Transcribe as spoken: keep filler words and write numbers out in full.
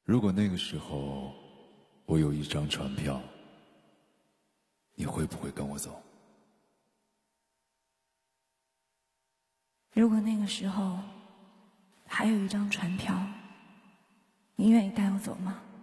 如果那个时候我有一张船票，你会不会跟我走？ 如果那个时候还有一张船票，你愿意带我走吗？